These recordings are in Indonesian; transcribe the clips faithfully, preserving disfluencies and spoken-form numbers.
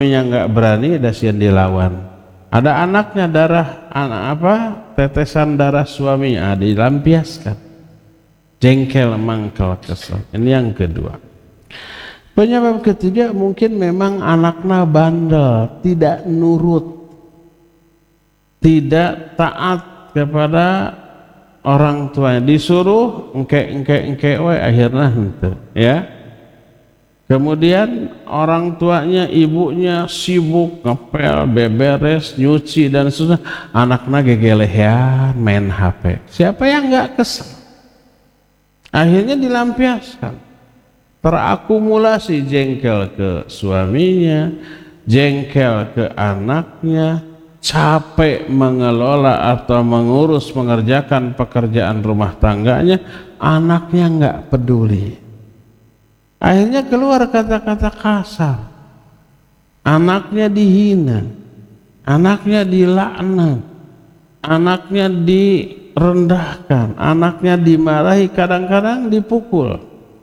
yang nggak berani dasian dilawan. Ada anaknya darah anak apa tetesan darah suaminya ah, dilampiaskan, jengkel, mangkel, kesel. Ini yang kedua. Penyebab ketiga mungkin memang anaknya bandel, tidak nurut, tidak taat kepada orang tuanya, disuruh engke engke engke we akhirnya henteu ya. Kemudian orang tuanya, ibunya sibuk ngepel, beberes, nyuci dan seterusnya, anaknya gegelehan main H P. Siapa yang nggak kesel? Akhirnya dilampiaskan, terakumulasi jengkel ke suaminya, jengkel ke anaknya, capek mengelola atau mengurus mengerjakan pekerjaan rumah tangganya, anaknya nggak peduli. Akhirnya keluar kata-kata kasar, anaknya dihina, anaknya dilaknat, anaknya direndahkan, anaknya dimarahi, kadang-kadang dipukul.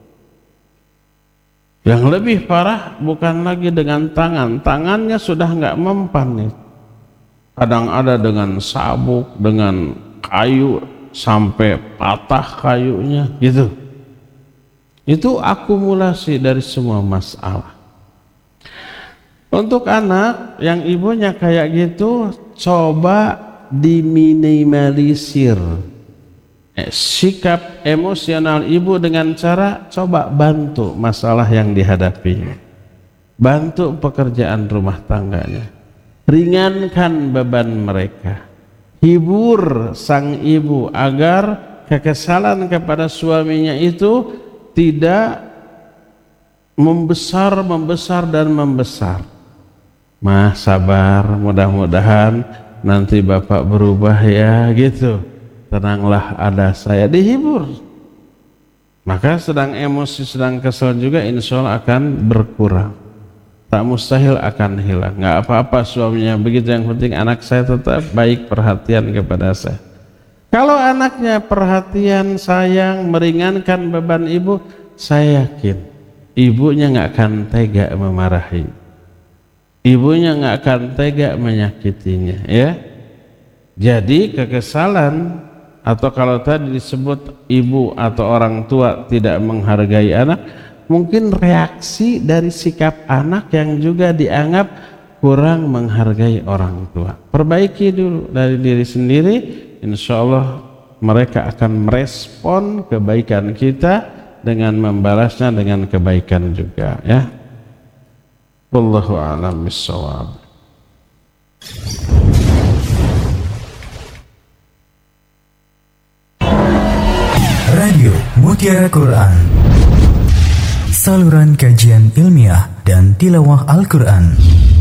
Yang lebih parah bukan lagi dengan tangan, tangannya sudah nggak mempan nih. Kadang ada dengan sabuk, dengan kayu sampai patah kayunya gitu. Itu akumulasi dari semua masalah. Untuk anak yang ibunya kayak gitu, coba diminimalisir eh, sikap emosional ibu dengan cara coba bantu masalah yang dihadapinya, bantu pekerjaan rumah tangganya, ringankan beban mereka, hibur sang ibu agar kekesalan kepada suaminya itu tidak membesar, membesar dan membesar. Mah sabar, mudah-mudahan nanti bapak berubah ya gitu. Tenanglah, ada saya, dihibur. Maka sedang emosi, sedang kesel juga insya Allah akan berkurang. Tak mustahil akan hilang. Nggak apa-apa suaminya begitu, yang penting anak saya tetap baik perhatian kepada saya. Kalau anaknya perhatian, sayang, meringankan beban ibu, saya yakin ibunya nggak akan tega memarahi, ibunya nggak akan tega menyakitinya ya. Jadi kekesalan, atau kalau tadi disebut ibu atau orang tua tidak menghargai anak, mungkin reaksi dari sikap anak yang juga dianggap kurang menghargai orang tua. Perbaiki dulu dari diri sendiri, insya Allah mereka akan merespon kebaikan kita dengan membalasnya dengan kebaikan juga ya. Wallahu a'lam bishawab. Radio Mutiara Quran, saluran kajian ilmiah dan tilawah Al-Quran.